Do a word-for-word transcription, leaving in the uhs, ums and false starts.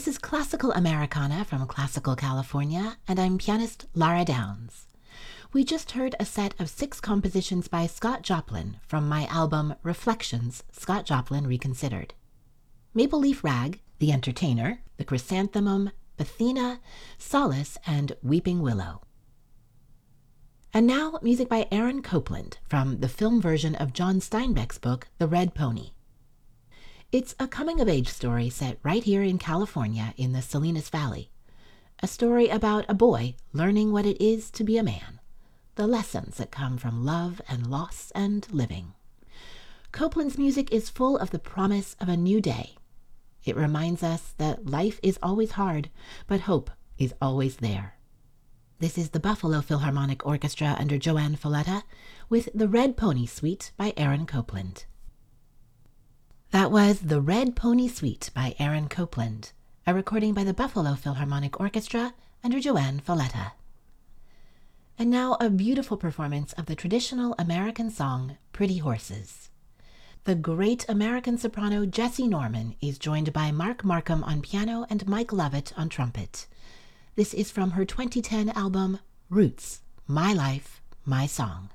This is Classical Americana from Classical California, and I'm pianist Lara Downs. We just heard a set of six compositions by Scott Joplin from my album Reflections, Scott Joplin Reconsidered. Maple Leaf Rag, The Entertainer, The Chrysanthemum, Bethina, Solace, and Weeping Willow. And now, music by Aaron Copland from the film version of John Steinbeck's book, The Red Pony. It's a coming-of-age story set right here in California in the Salinas Valley. A story about a boy learning what it is to be a man, the lessons that come from love and loss and living. Copland's music is full of the promise of a new day. It reminds us that life is always hard, but hope is always there. This is the Buffalo Philharmonic Orchestra under Joanne Falletta with The Red Pony Suite by Aaron Copland. That was The Red Pony Suite by Aaron Copland, a recording by the Buffalo Philharmonic Orchestra under Joanne Falletta. And now a beautiful performance of the traditional American song, Pretty Horses. The great American soprano Jessye Norman is joined by Mark Markham on piano and Mike Lovett on trumpet. This is from her twenty ten album, Roots, My Life, My Song.